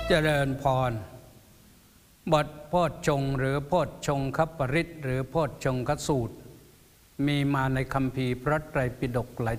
เจริญพรบทโพชฌงค์หรือโพชฌงคปริตหรือโพชฌงคสูตรมีมาในคัมภีร์พระไตรปิฎกหลาย